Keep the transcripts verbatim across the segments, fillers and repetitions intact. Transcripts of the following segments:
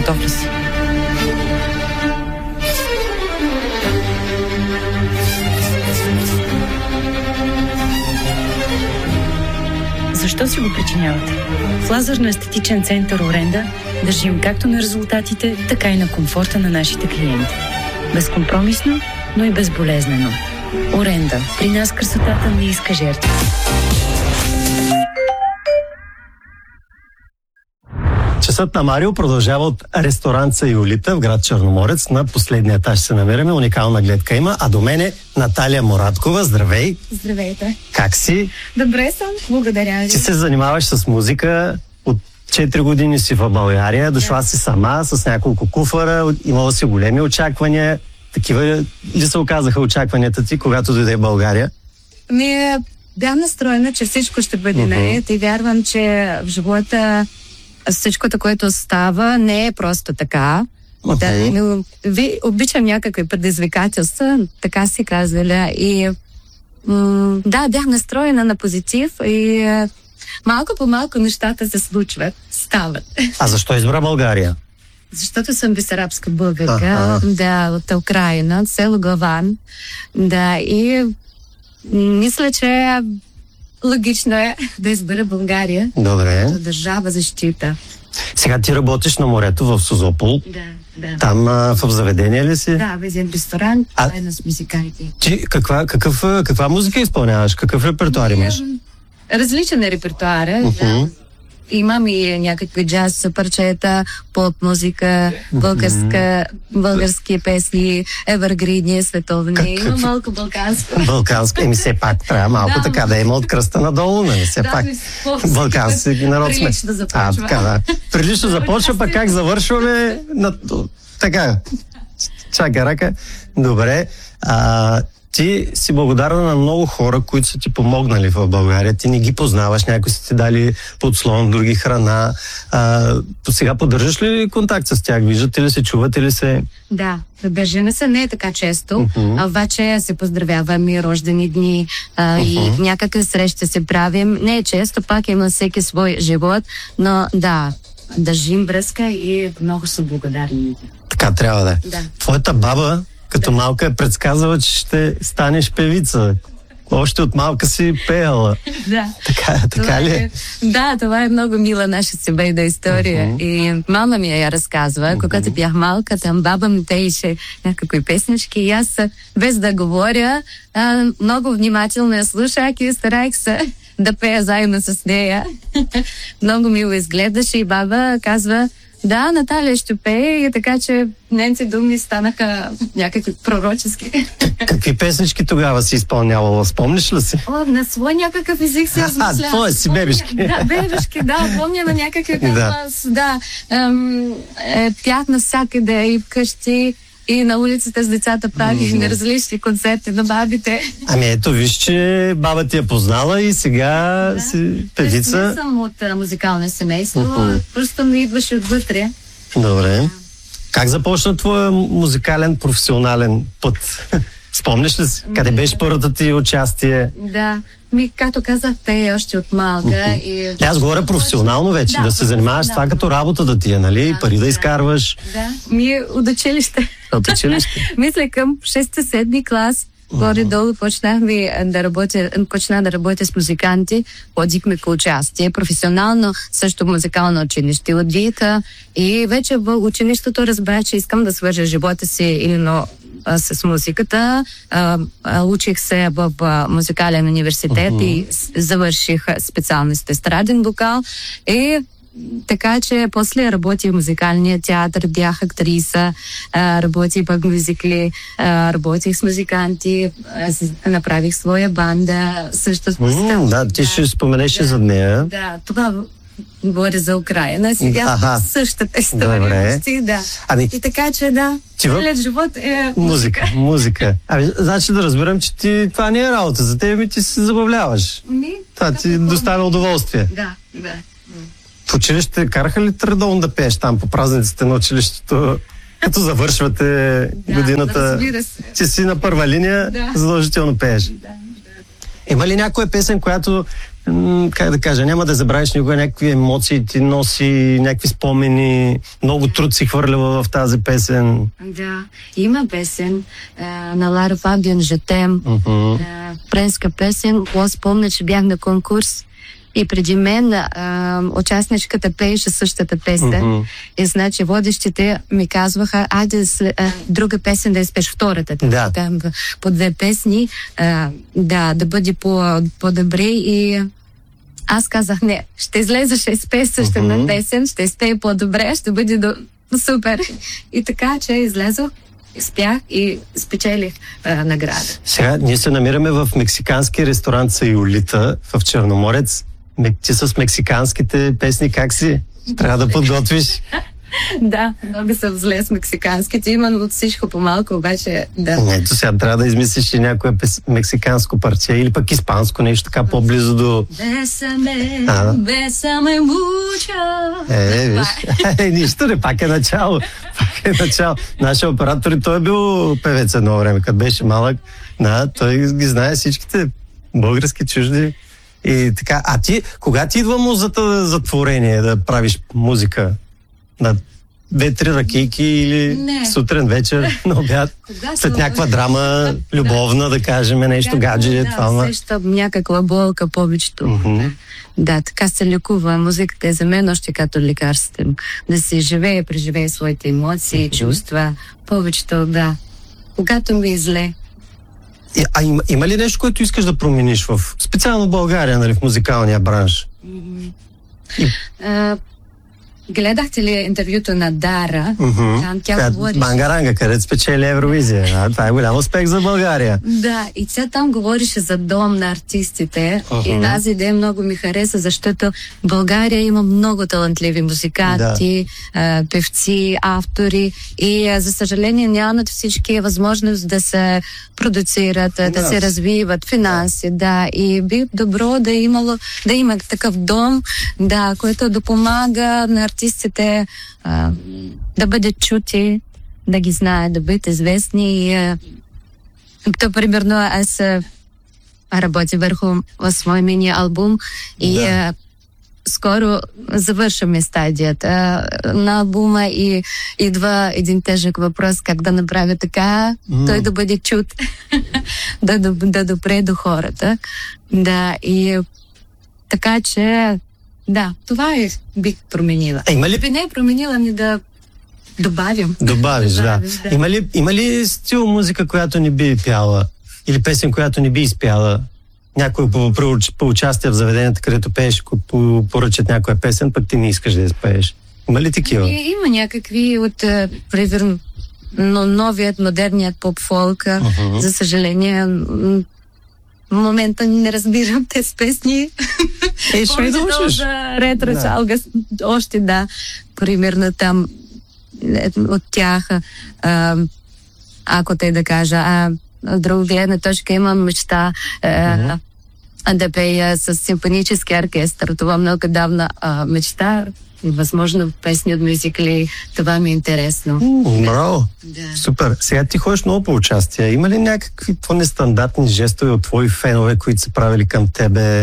Готов ли си? Защо си го причинявате? В лазерно-естетичен център Оренда държим както на резултатите, така и на комфорта на нашите клиенти. Безкомпромисно, но и безболезнено. Оренда. При нас красотата не иска жертва. Часът на Марио продължава от ресторант Сайолита в град Черноморец. На последния етаж се намираме. Уникална гледка има. А до мене Наталия Мураткова. Здравей! Здравейте! Как си? Добре съм, благодаря ви. Ти се занимаваш с музика. От четири години си в България. Дошла да. си сама с няколко куфара. Имала си големи очаквания. Такива ли се оказаха очакванията ти, когато дойде в България? Ми бях настроена, че всичко ще бъде uh-huh. наред и вярвам, че в живота всичкото, което става, не е просто така. Okay. Да, но, ви обичам някакви предизвикателства, така си казали. И м- да, бях настроена на позитив и а, малко по малко нещата се случват, стават. А защо избра България? Защото съм бесарабска българка, ага. да, от Украина, от село Главан. Да, и мисля, че логично е да избера България. Добре. Като държава защита. Сега ти работиш на морето в Созопол. Да, да. Там а, в заведение ли си? Да, в един ресторант, а... заедно с музиканти. Ти каква, какъв, каква музика изпълняваш? Какъв репертуар имаш? Различен е репертуара. Uh-huh. Да. Имам и някакви джаз парчета, поп музика, българска, български песни, евергридни, световни. Как, има как... малко балканско. Балканско. Еми все пак трябва малко да, така да има от кръста надолу, нали? Все да, пак балкански народ сме. Прилично започва. А, така, да. Прилично започва, пък как завършваме? На... Така. Чака рака. Добре. А... Ти си благодарна на много хора, които са ти помогнали в България. Ти не ги познаваш, някои са ти дали подслон, други храна. А, сега поддържаш ли контакт с тях? Виждате ли се, чувате ли се? Да, държим се не е така често. Uh-huh. А обаче се поздравяваме рождени дни а, uh-huh. и някакви срещи се правим. Не е често, пак има всеки свой живот, но да, държим връзка и много са благодарни. Така трябва да е. Да. Твоята баба като да. малка е предсказала, че ще станеш певица. Още от малка си пеяла. Да. Така, така ли е? Да, това е много мила наша семейна история. Uh-huh. И мама ми я разказва. Uh-huh. Когато бях малка, там баба ми пееше някакви песнички и аз, без да говоря, а, много внимателно я слушах и старах се да пея заедно с нея. Много мило изгледаше и баба казва: да, Наталия ще пее, и така че нейните думи станаха някакви пророчески. Какви песнички тогава си изпълнявала? Спомниш ли си? О, на свой някакъв език се размисля. А, твоя си бебешки. Да, бебешки, да, помня на някакъв да. глас, да. Ем, е, пях навсякъде и вкъщи, и на улицата с децата правих mm-hmm. различни концерти на бабите. Ами ето, виж, че баба ти е познала и сега да. си певица. Не съм от а, музикално семейство, uh-huh. просто ми идваше отвътре. Добре. Как започна твоя музикален, професионален път? Спомниш ли си? Къде беше първата ти участие? Да. Ми, както казах, те още от малка. Uh-huh. И... Аз говоря професионално вече, да, да се занимаваш с това като работа да ти е, нали? Да, пари да, да изкарваш. Да. Ми от училище. От училище? Мисля, към шести-седми клас. Горе-долу почнахме да работя, почна да работя с музиканти, ходихме по участие, професионално, също музикално училище от Вита, и вече в училището разбрах, че искам да свържа живота си именно с музиката. А, а, учих се в а, музикален университет uh-huh. и завърших специалност естраден вокал, и така че после работих в музикалния театър, бях актриса, работих в мюзикли, работих с музиканти, направих своя банда, също с mm, Да, ти да, ще споменеш да, за нея. Да, това говоря за Украина, сега ага. същата история. Да. Ами, и така че да, целият в... живот е музика. Музика. Ами, значи да разберем, че ти, това не е работа за теб, и ти се забавляваш. Ми, това ти доставя удоволствие. Да, да. В училище караха ли редовно да пееш там по празниците на училището, като завършвате да, годината? Да, ти си на първа линия, да. Задължително пееш. Да, да. Има ли някоя песен, която м, как да кажа, няма да забравиш никога, някакви емоции ти носи, някакви спомени, много труд си хвърляла в тази песен. Да, има песен а, на Лара Фабиан «Жетем», Мгм. а, френска песен. Аз помня, че бях на конкурс и преди мен а, участничката пееше същата песен. Мгм. И значи водещите ми казваха, айде след, а, друга песен да изпеш втората. Да. Там, по две песни, а, да, да бъде по, по-добре. И аз казах, не, ще излеза, ще изпее същата Мгм. песен, ще изпее по-добре, ще бъде до... супер. И така, че излезох, спях и спечелих а, награда. Сега ние се намираме в мексикански ресторант Сайолита в Черноморец. Ме- Ти с мексиканските песни как си? Трябва да подготвиш. Да, много съм зле с мексиканските. Имам от всичко по-малко, обаче да. Ето сега трябва да измислиш и някое пес... мексиканско парче или пък испанско нещо така по-близо до... Бесаме, А. бесаме мучо. Е, виж. Е, нищо не, пак е начало. Пак е начало. Нашия оператор и той е бил певец едно време, като беше малък. Да, той ги знае всичките български, чужди. И така. А ти, кога ти идва музата за творение, да правиш музика? На две-три ракийки или Не. сутрин, вечер, на обяд? Кога След се- някаква драма, любовна, да кажем, нещо, гадже, да, това. ма. усещам някаква болка повечето. Мгм. Да, така се лекува. Музиката е за мен още като лекарство. Да се живее, преживее своите емоции, чувства. Повечето, да. Когато ми е зле. И- А има, има ли нещо, което искаш да промениш в специално в България, нали, в музикалния бранш? А, гледахте ли интервюто на Дара? Мгм. Там тя Тя говори. Бангаранга, където спечели Евровизия. А, това е голям успех за България. Да, и тя там говореше за дом на артистите. Ага. И тази идея много ми хареса, защото в България има много талантливи музиканти, а, певци, автори и а, за съжаление нямат всички възможност да се продуцират, да Финанси. се развиват, финанси, да. И би добро да имало, да има такъв дом, да, който да помага на артистите а, да бъдат чути, да ги знаят, да бъдат известни и а, то, примерно, аз а, работя върху с мой мини албум и Да. а, скоро завършваме стадията а, на албума и идва един тежък въпрос как да направя така, М. той да бъде чут, да, да, да допре до хората. Да, и така че, да, това е, бих променила. Е, има ли Би не е променила, ми да добавям. добавиш, да. Добавиш, да. Има ли, има ли стил музика, която не би пяла? Или песен, която не би изпяла? Някой по, по, по участие в заведенията, където пееш, ко- по, поръчат някоя песен, пък ти не искаш да я спееш. Има ли такива? И, има някакви от, е, примерно, но новият, модерният поп-фолка. Мгм. За съжаление, м, в момента не разбирам тези песни. Е, ще ми да Повечето учиш. за ретро Да. чалга, още да. Примерно там е, от тях, а, ако те да кажа, а, от друга гледна точка имам мечта а, а, да пея с симфонически оркестър. Това много давна а, мечта. И възможно песни от мюзикли. Това ми е интересно. М, Браво! Да. Супер. Сега ти ходиш много по участия. Има ли някакви по-нестандартни жестове от твои фенове, които са правили към тебе?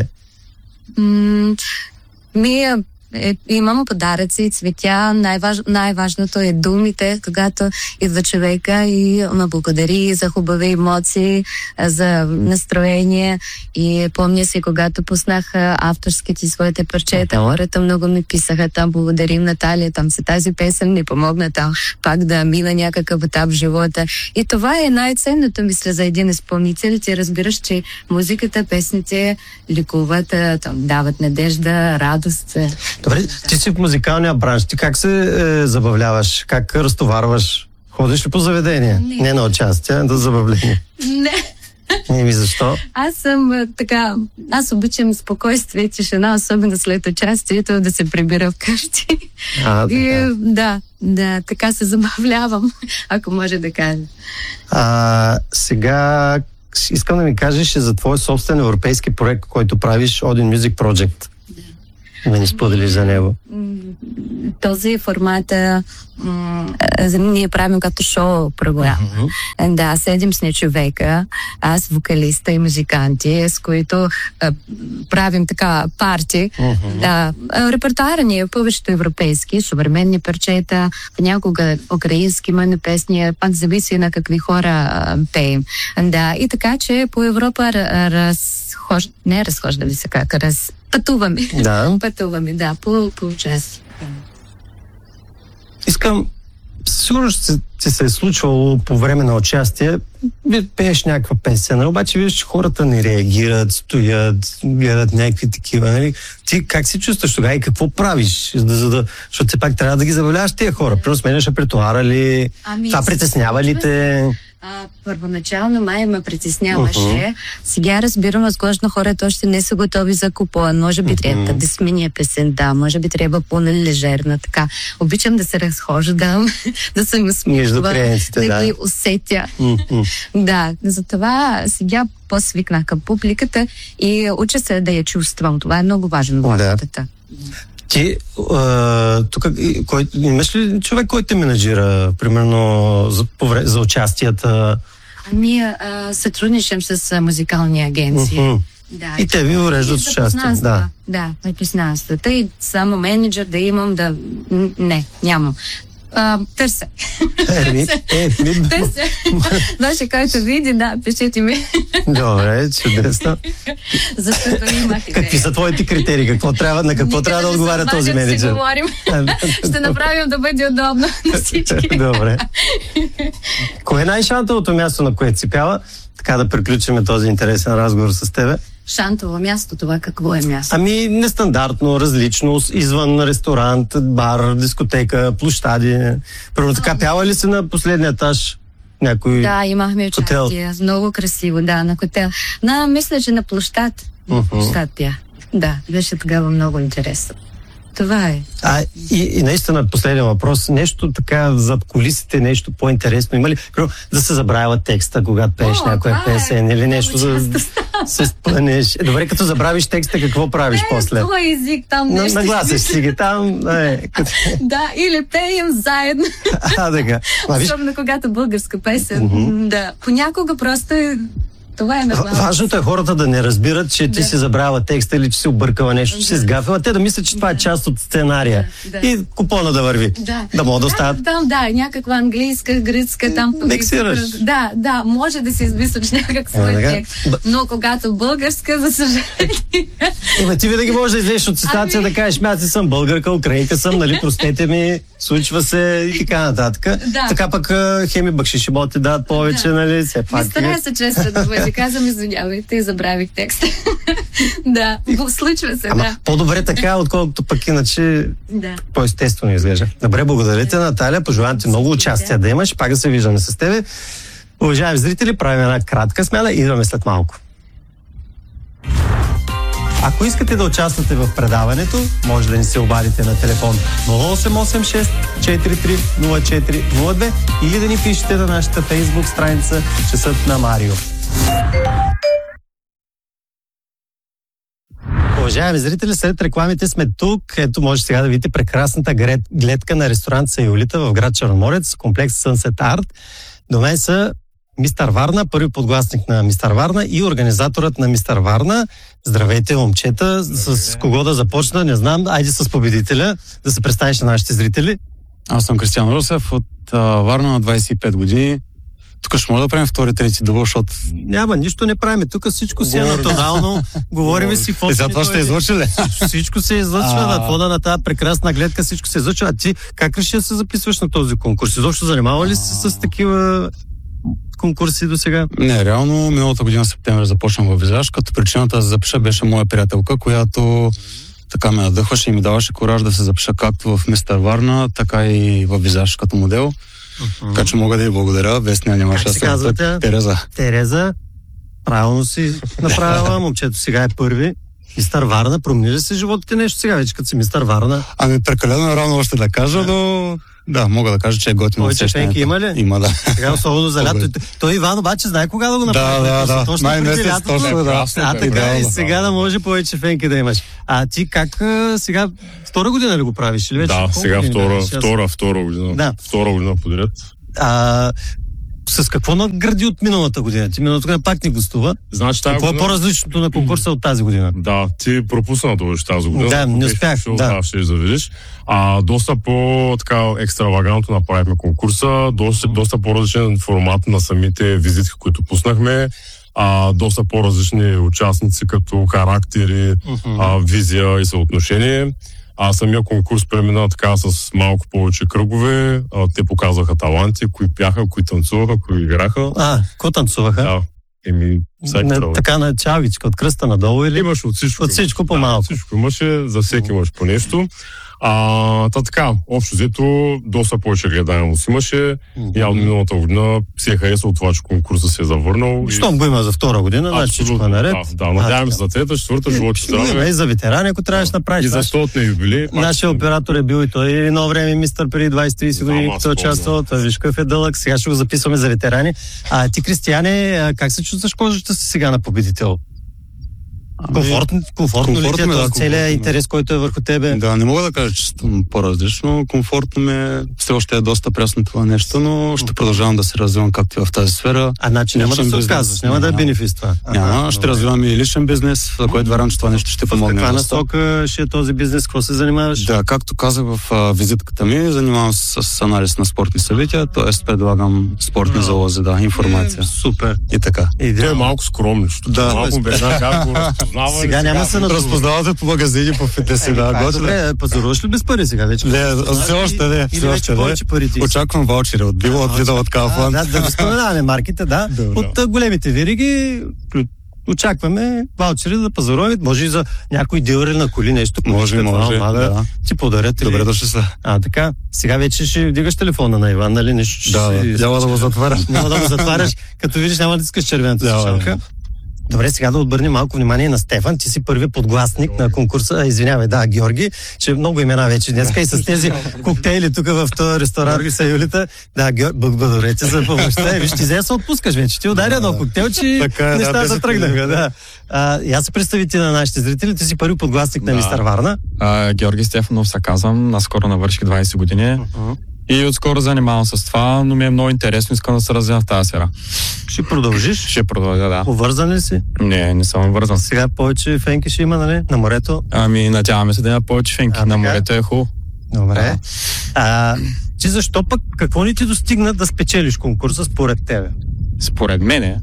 М, Ми, е, е, имам подаръци и цветя. Най-важ, най-важното е думите, когато идва човека и ме благодари за хубави емоции, а, за настроение. И помня си, когато пуснах а, авторските своите парчета, хората много ми писаха там, благодарим Наталия, там се тази песен ми помогна там пак да мина някакъв етап в живота. И това е най-ценното, мисля, за един изпълнител. Ти разбираш, че музиката, песните лекуват, а, там, дават надежда, радост. Добре, ти си в музикалния бранш. Ти как се е, забавляваш? Как разтоварваш? Ходиш ли по заведения? Не. Не на участие, а да забавление. Не. Еми защо? Аз съм а, така, аз обичам спокойствие, тишина, особено след участието, да се прибира вкъщи. А, И така. да, да, така се забавлявам, ако може да кажа. А, сега искам да ми кажеш и за твой собствен европейски проект, който правиш Odin Music Project. Да ни споделиш за него. Този формат е, м- е, ние правим като шоу програма. Mm-hmm. Да, седим с не човека, аз вокалиста и музиканти, с които е, правим така парти. Mm-hmm. Да, репертуара ни е повечето европейски, съвременни парчета, понякога украински мъни песни, пак зависи на какви хора е, пеем. Да, и така, че по Европа разхож... не разхождаме се как, раз... пътуваме. Да. Пътуваме, да, по, по час. Искам, сигурно ще ти се е случвало по време на участие, пееш някаква песен, обаче виждаш, че хората не реагират, стоят, гледат някакви такива, нали? Ти как се чувстваш тогава и какво правиш? За да, за да, защото все пак трябва да ги забавляваш тия хора. Примерно сменяш репертуара ли? Ами, това притеснява ли те? А, първоначално май ме притесняваше. Uh-huh. Сега разбирам, възможно хората още не са готови за купон. Може би uh-huh. трябва да сменя песента, може би трябва по-лежерна, така. Обичам да се разхождам, да се усмихва, да, да ги усетя. Uh-huh. Да, затова сега по-свикнах към публиката и уча се да я чувствам. Това е много важно в работата. Ти, а, тук, кой, имаш ли човек, който те менеджира, примерно, за, за участията? Ами, а, сътрудничам с а, музикални агенции. Uh-huh. Да, и те ви уреждат с участие. Да, да, непознанствата. И само менеджер да имам, да... Не, нямам. А, търся. Еми, еми. Търся. Значи, който види, да, пишете ми. Добре, чудесно. Защото имах идея. Какви са твоите критерии? Какво трябва, на какво трябва да отговаря този менеджер? Ще направим да бъде удобно на всички. Добре. Кое е най-шантовото място, на което си пяла? Така да приключим този интересен разговор с тебе. Шантово място, това какво е място? Ами нестандартно, различно, извън ресторант, бар, дискотека, площади. Първо така, пяла ли си на последния етаж? Някой да, имахме участие. Много красиво, да, на хотел. На, мисля, че на площад. Uh-huh. Площад пя. Да, беше тогава много интересно. Това е. А, и, и наистина, последния въпрос, нещо така зад колисите, нещо по-интересно има ли? Да се забравя текста, когато пееш О, някоя песен, е. Или нещо да се спънеш. Добре, като забравиш текста, какво правиш е, после? Твой език там нещо. Нагласиш си ги там. Е, като... Да, или пеем заедно. А, така. Особено когато българска песен. Mm-hmm. Да, понякога просто това е нагласа. Важното е хората да не разбират, че ти да. си забравила текста или че си объркала нещо, че да. си сгафила. Те да мислят, че това да. е част от сценария. Да. Да. И купона да върви. Да, да могат да остават. Там, да, някаква английска, гръцка, там... Миксираш. Да, да, може да си измислиш някак свой текст. Но когато българска, за съжаление... Има, ти винаги можеш да излезеш от ситуация ами... да кажеш, аз си съм българка, украинка съм, нали, простете ми, случва се и така нататък. Да. Така пък хеми бакшиши могат ти дадат повече, да. нали, все пак. Не старая се често да бъде. Казвам, извинявайте и забравих текста. Да, случва се, Ама, да. По-добре така, отколкото пък иначе да. по-естествено изглежда. Добре, благодаря ти, Наталия. Пожелавам ти много участие да имаш. Пак да се виждаме с тебе. Уважаеми зрители, правим една кратка смяна и идваме след малко. Ако искате да участвате в предаването, може да ни се обадите на телефон нула осем осем шест четири три нула четири нула две или да ни пишете на нашата фейсбук страница Часът на Марио. Уважаеми зрители, след рекламите сме тук. Ето може сега да видите прекрасната гледка на ресторант Сайолита в град Черноморец, комплекс Sunset Art. До мен са Мистер Варна, първи подгласник на Мистер Варна и организаторът на Мистер Варна. Здравейте, момчета. С, с кого да започна? Не знам. Айде с победителя, да се представиш на нашите зрители. Аз съм Кристиан Русев от а, Варна на двайсет и пет години. Тук ще може да правим втори, трети дъбъл, защото... Няма, нищо не правим. Тук всичко си е натонално. Говорим си какво... И за това ще излъчи ли? Всичко се излъчва. На фона на тази прекрасна гледка всичко се излъчва. А ти как реши да се записваш на този конкурс? Изобщо занимава ли си с такива конкурси до сега? Не, реално миналата година в септември започнах във визаж, като причината да се запиша беше моя приятелка, която така ме надъхваше и ми даваше кураж да се запиша както в Мистер Варна, така и във визаж като модел. Uh-huh. Така че мога да ви благодаря. Весня нямаше да се казвате? Тереза. Тереза. Правилно си направила. Момчето сега е първи. Мистър Варна, промени ли се живота ти нещо сега вече, като си мистър Варна? Ами прекалено рано още да кажа, но да, мога да кажа, че е готино Повече усещането. фенки има ли? Има, да. Сега особено за лято. Той Иван обаче знае кога да го направи. Да, да, да. Точно преди Най-месец лятото. точно, да. А, така и Да, сега да може повече фенки да имаш. А ти как а, сега, втора година ли го правиш? Или вече? Да, Колко сега години втора, правиш? Аз- втора, втора година. Да. Втора година подред. А, с какво награди от миналата година? Ти миналата година пак ни гостува. Значи тази Какво е година... по-различното на конкурса от тази година? Да, ти пропусна да бъдеш тази година. Да, не Беше успях, дошъл, да. да. Ще заведеш. А доста по-така екстравагантно направихме конкурса, доста, доста по-различен формат на самите визитки, които пуснахме. А, доста по-различни участници като характери, а, визия и съотношение. А самия конкурс премина така с малко повече кръгове. А, те показваха таланти, кои пяха, кои танцуваха, кои играха. А, какво танцуваха? Да, еми, всеки На, трябва. така на чалгичка, от кръста надолу или? Имаше от всичко. От всичко Да, по-малко. от всичко имаше, за всеки имаше по нещо. А, та така, общо взето, доста повече гледаемост имаше. Явно миналата година се е харесал това, че конкурсът се е завърнал. и- Щом го има за втора година, значи всичко е Абсолютно, наред. да, да, надяваме се за трета, четвърта, живот и Ще го има здраве. и за ветерани, ако трябваше да направиш. И за Наш- стотния юбилей. пак Нашия ще- оператор е бил и той едно време мистър преди двайсет-трийсет Да, години, ама, като е участвал. Той виж какъв е дълъг. Сега ще го записваме за ветерани. А ти, Кристияне, а, как се чувстваш кожата си сега на победител? Комфортно, комфортно, ли ти е комфортно ме, този да, целият комфортно ме. интерес, който е върху тебе? Да, не мога да кажа, че съм по-различно. Комфортно ми е, все още е доста прясно това нещо, но ще продължавам да се развивам както и в тази сфера. А, значи няма да Личен се бизнес. отказваш, няма да е Няма. бенефис това. Няма, Аха, ще добре. развивам и личен бизнес, за което вярвам, че това нещо ще В помогне. каква доста. насока ще е този бизнес? Какво се занимаваш? Да, както казах в а, визитката ми, занимавам се с анализ на спортни събития, т.е. предлагам спортни залози, да, информация. Е, супер. И така. Той е Идеално. малко скромничето. Да. Малко бе, знам как го разпознава. Сега няма да се надува. Разпознавате по магазини, по фитнеси, да, Е, готово. добре, пазаруваш ли без пари сега вече? Не, все още не, Или все вече още не. повече пари ти? Очаквам ваучери от Било, от Lidl, от А, Kaufland. да, да не споменаваме марките, да. Добре. От а, големите вериги клю- очакваме ваучери да пазаруваме. Може и за някой дилър на коли нещо. Може, книжка, може, това, ама да. Ти подарят. Добре или- дошли са. А, така. Сега вече ще вдигаш телефона на Иван, нали? Нещо, ще Да, си- да. Няма да го затваря. Няма да го затваряш. Като видиш, няма да искаш червената Да, слушалка. Добре, сега да обърнем малко внимание на Стефан. Ти си първи подгласник на конкурса. А, извинявай, да, Георги, че много имена вече днеска и с тези коктейли тук в този ресторант са Юлита. Да, Георги, благодаря ти за помощта. Е, виж, ти взе се отпускаш вече. Ти удари едно коктейл, че Така е, да, нещата без тръгнаха. Да. А, я се представи ти на нашите зрители. Ти си първи подгласник на Да. мистер Варна. А, Георги Стефанов се казвам, наскоро навърших двайсет години и отскоро занимавам с това, но ми е много интересно, искам да се развивам в тази сфера. Ще продължиш. Ще продължа, да. Повързан ли си? Не, не съм вързан. Сега повече фенки ще има, нали? На морето. Ами, надяваме се да има повече фенки. А, На така? морето е хубаво. Добре. А, ти защо пък, какво ни ти достигна да спечелиш конкурса според тебе? Според мене,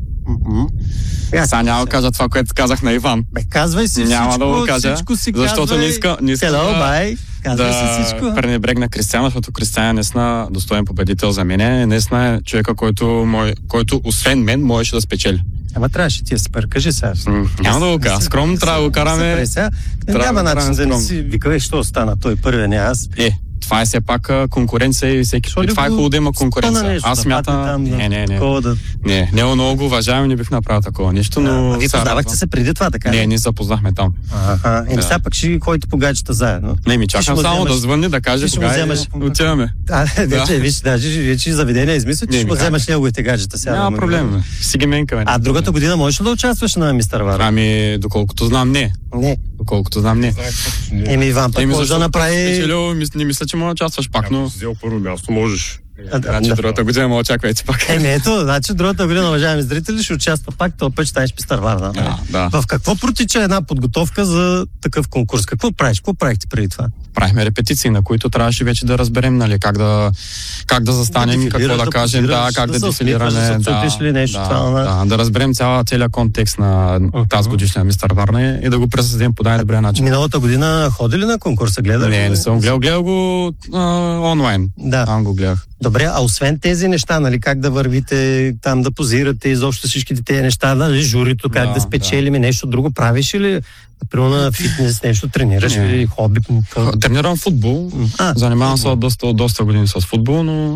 Как? сега няма да кажа това, което казах на Иван. Бе, казвай си Няма всичко, да го кажа, всичко си защото казвай. не иска, не иска Hello, да, bye. Казвай си да всичко. пренебрегна Кристияна, защото Кристиян е наистина достоен победител за мен. Наистина е човека, който, мой, който освен мен можеше да спечели. Ама трябваше ти да си кажи сега. М, Няма да го кажа. Скромно трябва да го караме. Сега, трябва няма да начин караме да не скромно. си викай, що стана той първия, не аз. Е, това е все пак а, конкуренция и всеки. Защо И ли това е го хубаво да има спъна конкуренция. нещо, Аз да смятам. падне там, да- Не, не, не. такова да... Не, не, много го уважавам и не бих направил такова нещо, но. А, вие се познавахте радвам. се преди това, така? ли? Не, ние се запознахме там. Аха, еми Да. сега пък ще ходите по гаджета заедно. Не, ми Ти ще чакам му само вземаш- да звънне, да каже ти ще му кога е, вземаш- отиваме. А, вече, виж, даже вече заведение измисля, че Не, ще ми му как? вземаш неговите гаджета сега. да Няма му ги проблем. дадеш. бе. Си ги менка, бе. А другата година можеш ли да участваш на мистер Вара? Ами, доколкото знам, не. Не. Доколкото знам, не. Еми Иван пък Еми, може да защо направи... спечелил, мис- не мисля, че му участваш пак, но. Ако си взел първо място, можеш. А, да, Значи да. другата година ме очаквайте пак. Еми ето, значи другата година, уважаеми зрители, ще участва пак, този път ще станеш мистер Варна. Да, да. В какво протича една подготовка за такъв конкурс? Какво правиш? Какво правихте преди това? Правихме репетиции, на които трябваше вече да разберем, нали, как да, как да застанем, Да какво дефилираш, да да кажем, да, позираш, как да да, се дефилираме. усмихваш, да се отцепиш ли нещо, да, това, да. да, да разберем цяла, целият контекст на тази годишния мистер Варна и да го пресъздадем по най-добрия начин. Миналата година ходи ли на конкурса? Гледа ли? Не, не съм гледал, гледал го а, онлайн. Да. Там го гледах. Добре, а освен тези неща, нали, как да вървите, там да позирате, изобщо всичките тези неща, нали, журито, как да, Да, спечелиме, нещо друго правиш или, например, на фитнес, нещо тренираш Не. или хоби? какво? Тренирам футбол. А, Занимавам се от доста, от доста години с футбол, но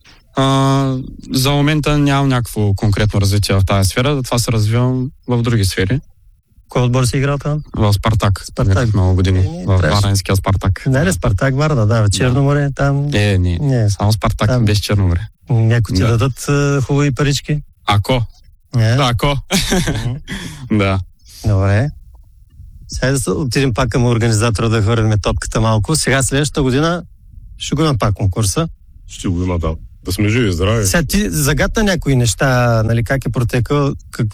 а, за момента нямам някакво конкретно развитие в тази сфера, затова се развивам в други сфери. Кой отбор си играл там? В Спартак. Спартак. Спартак. Много години. Еми, В трябваше. Варненския Спартак. Не, не, Спартак, Варна, да, в Черно море, там Не, не. не, Само Спартак Там. без Черноморе. някои ти Да. дадат а, хубави парички. Ако. Не? Да, ако. Да. Добре. Сега да се отидем пак към организатора да хвърлим топката малко. Сега следващата година ще го има пак конкурса. Ще го има, да. Да сме живи и здрави. Сега ти загадна някои неща, нали, как е протекал. Как...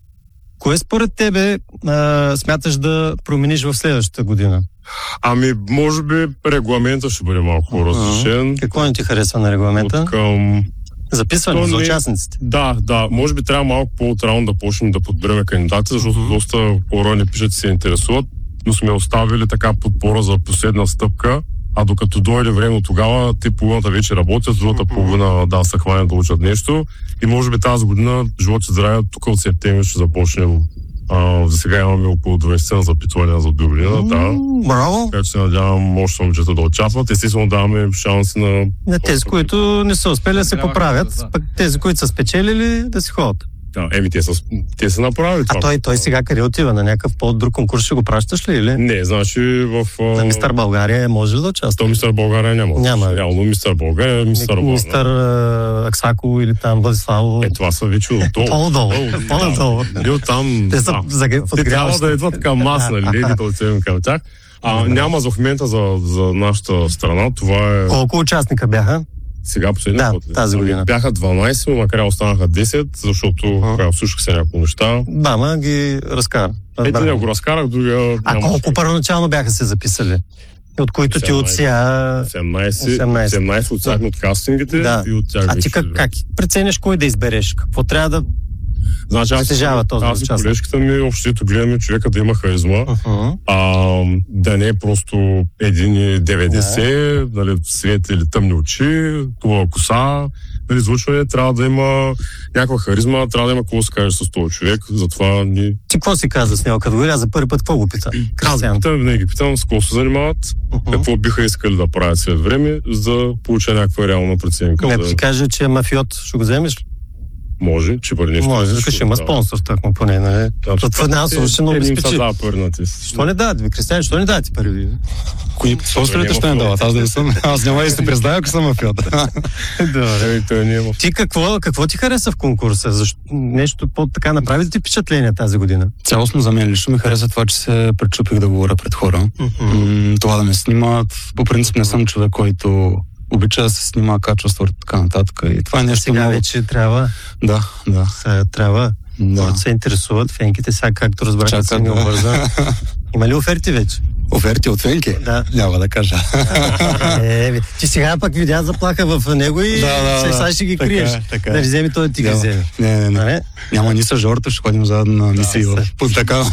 Кое според тебе а, смяташ да промениш в следващата година? Ами, може би регламента ще бъде малко по-разрешен. Какво не ти харесва на регламента? От към... Записване То за не- участниците. Да, да. Може би трябва малко по-отрано да почнем да подбираме кандидати, защото Мгм. доста хора не пишат, се интересуват, но сме оставили така подпора за последна стъпка, а докато дойде време от тогава, те половината вече работят, другата половина да се хванят да учат нещо и може би тази година, живот и здраве, тук от септември ще започнем. А, за сега имаме около двайсет на запитвания за Дублина, да. М, Браво! Така че се надявам още момчета да участват. Естествено даваме шанси на... На тези, които не са успели да се Трябва поправят, да, да. пък тези, които са спечелили, да си ходят. Да, еми, те са, те са направили това. А той, той сега къде отива? На някакъв по-друг конкурс ще го пращаш ли? Или? Не, значи в... а, На Мистър България може ли да участва? То Мистър България няма. Няма. Реално Мистър България е Мистър Варна. Мистър а, Аксако или там Владиславо. Е, това са вече отдолу. По-надолу. Долу, По-надолу. да. И оттам... Те са да. заге- Те трябва подгряващи. да идват към нас, нали, леди, да отидем към тях. А, няма за в момента за, за нашата страна. Това е Колко участника бяха? сега последния Да, път. ли? тази година. Бяха дванайсет, но накрая останаха десет, защото А. така, слушах се някои неща. Бама ги разкара. Един го разкарах, другия А няма. колко първоначално бяха се записали? От които ти от сега... седемнайсет, осемнайсет. седемнайсет отсяхме от кастингите Да. и от тях А ти вече- как, как преценяш кой да избереш? Какво трябва да... Значи аз, притежава този аз и участник? колежката ми, общото гледаме човека да има харизма, Uh-huh. а, да не е просто един и деветдесет, нали, свет или тъмни очи, хубава коса, нали, звучване, трябва да има някаква харизма, трябва да има какво да се каже с този човек, затова ни... Ти какво си каза с него? Като го видя за първи път, какво го пита? Кристиан. Питам, винаги питам с какво се занимават, Uh-huh. какво биха искали да правят след време, за да получа някаква реална преценка. Не, да... ти каже, че е мафиот, ще го вземеш ли? Може, че бъде нещо. Може, различно, защото ще има да. спонсор, так му поне, нали? Това финансово ще много Те- те им обезпечи. са да пърнати. Що не дадат, ви, Кристиан, що не дадат ти пари? Кои пострите ще не дават? Аз да не съм. Аз няма да си представя, ако съм мафиот. Добре. Еми, той не е в... Ти какво, какво ти хареса в конкурса? Защо нещо по-така направи да ти впечатление тази година? Цялостно за мен лично ми хареса това, че се пречупих да говоря пред хора. М, Това да ме снимат. По принцип не съм човек, който обича да се снима качество и така нататък. И това е нещо Сега много... вече трябва, Да, да. сега трябва. да. Хората се интересуват, фенките сега, както разбрах, Чакат, се ми да. обърза. Има ли оферти вече? Оферти от Фенки? Да. Няма да кажа. Е, бе, ти сега пък видя заплаха в него и Да, да, сега да. сега ще ги Така е, криеш. така е. Да вземи той да ти ги Да. вземе. Не, не, не. Нали? Няма ни с Жорто, ще ходим заедно на мисии в под така.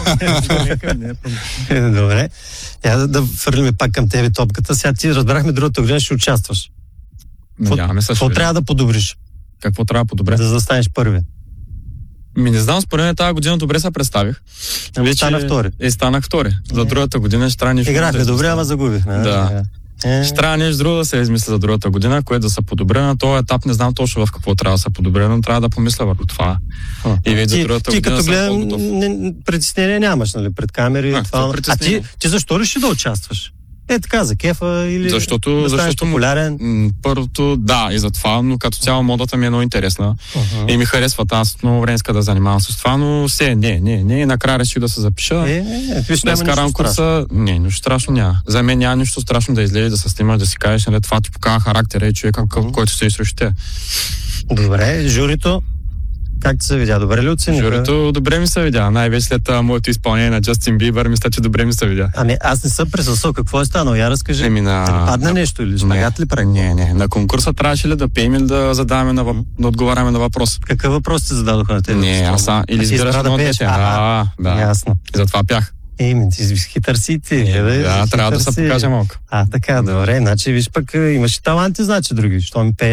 Е, добре. Я да, да фърлиме пак към тебе топката. Сега ти разбрахме другата година ще участваш. Надяваме се. Какво ще- трябва да подобриш? Какво трябва да подобря? Да застанеш първи. Ми не знам, според мен тази година добре се представих. Ами стана втори. И станах втори. За другата година ще трябва нещо. Играхме да добре, измисля. ама загубихме. Да. Е, Ще трябва нещо друго да се измисля за другата година, което да се подобря. На този етап не знам точно в какво трябва да се подобря, но трябва да помисля върху това. И вид за ти, другата ти година като съм гледам, по-готов. не- притеснение нямаш, нали, пред камери. А, това, какво а ти, притеснение? ти защо реши да участваш? Е така, за кефа или Защото- да станеш защото му- популярен? М, Първото, да, и за това, но като цяло модата ми е много интересна. Uh-huh. И ми харесва. Аз много време иска да занимавам с това, но все, не, не, не. И накрая реших да се запиша. Е, е, е, виж, Да няма изкарам нищо страшно. курса, не, нищо страшно няма. За мен няма нищо страшно да излезеш, да се снимаш, да си кажеш, нали, това ти показва характера и човека, Мгм. който стои срещу те. Добре, журито, как ти се видя? Добре ли оцени? Журито добре ми се видя. Най-вече след а, моето изпълнение на Джастин Бибър, мисля, че добре ми се видя. Ами аз не съм присъствал. Какво е станало? Я разкажи. Еми на... Да падна на- нещо или шпагат ли прави? Не, не. На конкурса трябваше ли да пеем или да задаваме на въп... да отговаряме на въпрос? Какъв въпрос ти зададоха на теб? Не, аз сам. Или А ти избираш избра да едно от пееш? двете. Ага. Да, да. Ясно. И затова пях. Еми, ти хитър си ти. е, бе, Да, трябва да хитър се си. покаже малко. А, така, добре. Значи, виж пък, е, имаш и таланти, значи, други. Що ми пееш?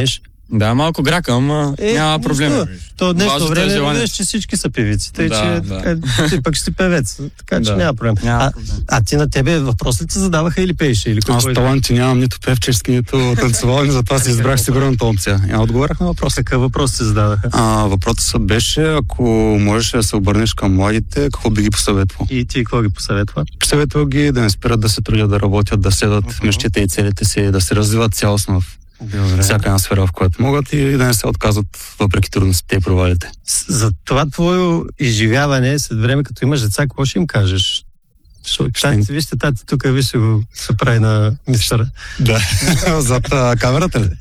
Да, малко гракам, а Е, няма проблем. нищо. То днешно Важното е време желание. виж, че всички са певици, тъй Да, че да. така, ти пък ще си певец, така че Да. няма проблем. Няма А, проблем. а ти на тебе въпрос ли ти задаваха или пееше? Или Аз какво е? таланти нямам нито певчески, нито танцевални, затова си избрах сигурната опция. И отговарях на въпроса. Какъв въпрос се зададаха? А, въпросът беше, ако можеш да се обърнеш към младите, какво би ги посъветвал? И ти какво ги посъветва? Посъветвал ги да не спират да се трудят, да работят, да следват мечтите и целите си, да се развиват цялостно в Добре. всяка една сфера, в която могат и да не се отказват въпреки трудностите и провалите. За това твое изживяване след време, като имаш деца, какво ще им кажеш? Защото Ще тати, им- вижте, тати тук, вижте го се прави на мистера. Да, зад а, камерата ли?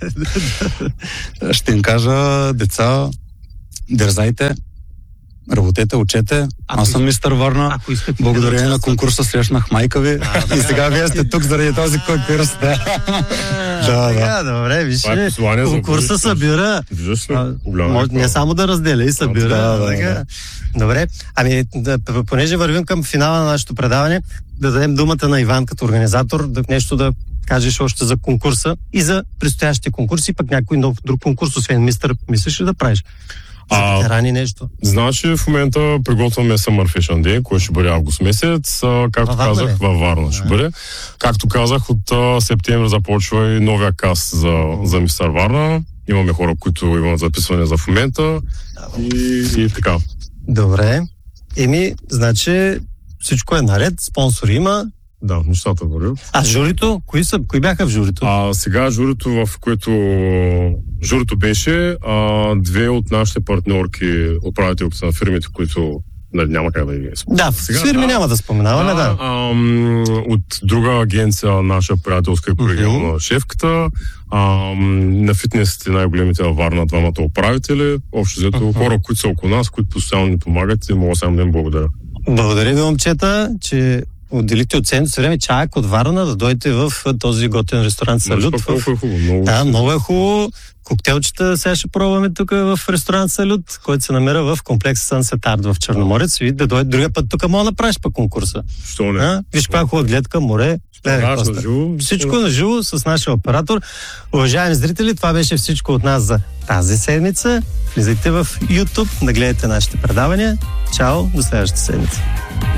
Ще им кажа, деца, дързайте, работете, учете. Аз съм мистер Варна. Ако искате Благодарение да на участвате. конкурса срещнах майка ви и сега вие сте тук заради този конкурс. Да, да. Така, добре, виж, Това е послание за конкурса бъдещето. събира. Виждаш ли? А, Голямо може е не това. само да разделя и събира. Да, да, така. да. Добре, ами да, понеже вървим към финала на нашето предаване, да дадем думата на Иван като организатор, да нещо да кажеш още за конкурса и за предстоящите конкурси, пък някой нов друг конкурс, освен мистър, мислиш ли да правиш? За А, ветерани нещо. Значи в момента приготвяме Summer Fashion Day, който ще бъде август месец. А, както Във Варна казах, ли? във Варна ще бъде. Както казах, от а, септември започва и новия каст за, за мистер Варна. Имаме хора, които имат записване за в момента. И, и така. Добре. Еми, значи всичко е наред, спонсори има. Да, нещата вървят. А журито? Кои, са, кои бяха в журито? А сега журито, в което журито беше а, две от нашите партньорки, управителките на фирмите, които нали, няма как да ги спомня. Да, в Сега, фирми да. няма да споменаваме, да. ам, от друга агенция, наша приятелска и колегиална Мгм. шефката, ам, на фитнесите най-големите във Варна, двамата управители, общо взето Мгм. хора, които са около нас, които постоянно ни помагат и мога само да им благодаря. Благодаря ви, момчета, че отделихте от ценното си време чак от Варна да дойдете в този готен ресторант Салют. Виж пък В... колко е хубаво. Много... Да, много е хубаво. Коктейлчета сега ще пробваме тук в ресторант Салют, който се намира в комплекса Sunset Art в Черноморец. И да дойде другия път тук, мога да направиш пък конкурса. Що не? А? Виж каква хубава гледка, море. Гледай, Да, Коста. на живо. Всичко на живо с нашия оператор. Уважаеми зрители, това беше всичко от нас за тази седмица. Влизайте в YouTube да гледате нашите предавания. Чао, до следващата седмица.